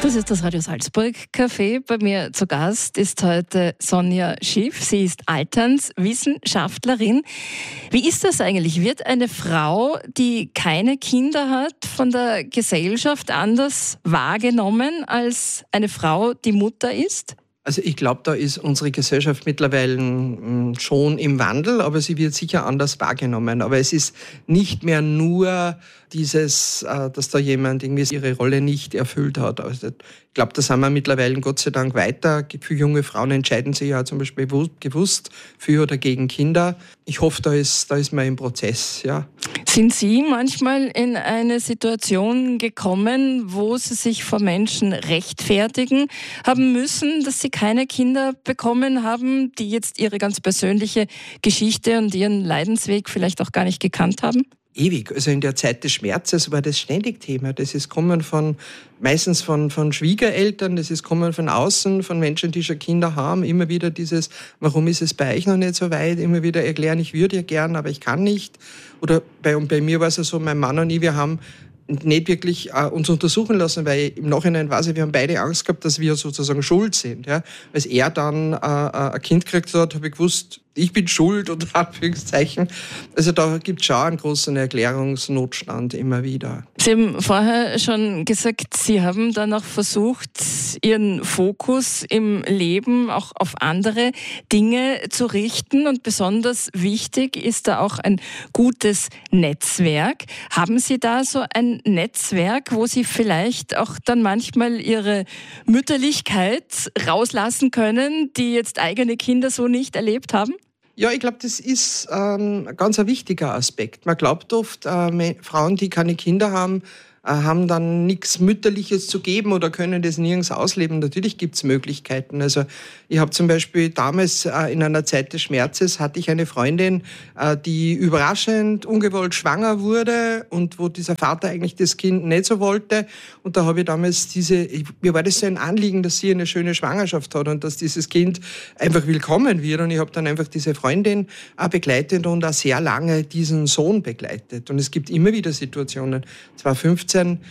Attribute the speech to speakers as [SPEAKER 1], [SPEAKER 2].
[SPEAKER 1] Das ist das Radio Salzburg Café. Bei mir zu Gast ist heute Sonja Schiff. Sie ist Alternswissenschaftlerin. Wie ist das eigentlich? Wird eine Frau, die keine Kinder hat, von der Gesellschaft anders wahrgenommen als eine Frau, die Mutter ist?
[SPEAKER 2] Also ich glaube, da ist unsere Gesellschaft mittlerweile schon im Wandel, aber sie wird sicher anders wahrgenommen. Aber es ist nicht mehr nur dieses, dass da jemand irgendwie ihre Rolle nicht erfüllt hat. Also ich glaube, da sind wir mittlerweile Gott sei Dank weiter. Für junge Frauen entscheiden sich ja zum Beispiel gewusst für oder gegen Kinder. Ich hoffe, da ist man im Prozess, ja.
[SPEAKER 1] Sind Sie manchmal in eine Situation gekommen, wo Sie sich vor Menschen rechtfertigen haben müssen, dass Sie keine Kinder bekommen haben, die jetzt Ihre ganz persönliche Geschichte und Ihren Leidensweg vielleicht auch gar nicht gekannt haben?
[SPEAKER 2] Ewig. Also in der Zeit des Schmerzes war das ständig Thema. Das ist kommen meistens von Schwiegereltern, das ist kommen von außen, von Menschen, die schon Kinder haben. Immer wieder dieses, warum ist es bei euch noch nicht so weit? Immer wieder erklären, ich würde ja gern, aber ich kann nicht. Oder bei mir war es ja so, mein Mann und ich, wir haben nicht wirklich uns untersuchen lassen, weil im Nachhinein weiß ich, wir haben beide Angst gehabt, dass wir sozusagen schuld sind. Ja? Als er dann ein Kind gekriegt hat, habe ich gewusst, ich bin schuld, unter Anführungszeichen. Also da gibt es schon einen großen Erklärungsnotstand immer wieder.
[SPEAKER 1] Sie haben vorher schon gesagt, Sie haben dann auch versucht, Ihren Fokus im Leben auch auf andere Dinge zu richten. Und besonders wichtig ist da auch ein gutes Netzwerk. Haben Sie da so ein Netzwerk, wo Sie vielleicht auch dann manchmal Ihre Mütterlichkeit rauslassen können, die jetzt eigene Kinder so nicht erlebt haben?
[SPEAKER 2] Ja, ich glaube, das ist ein ganz wichtiger Aspekt. Man glaubt oft, Frauen, die keine Kinder haben dann nichts Mütterliches zu geben oder können das nirgends ausleben. Natürlich gibt es Möglichkeiten. Also ich habe zum Beispiel damals in einer Zeit des Schmerzes hatte ich eine Freundin, die überraschend ungewollt schwanger wurde und wo dieser Vater eigentlich das Kind nicht so wollte. Und da habe ich damals mir war das so ein Anliegen, dass sie eine schöne Schwangerschaft hat und dass dieses Kind einfach willkommen wird. Und ich habe dann einfach diese Freundin begleitet und auch sehr lange diesen Sohn begleitet. Und es gibt immer wieder Situationen, 2015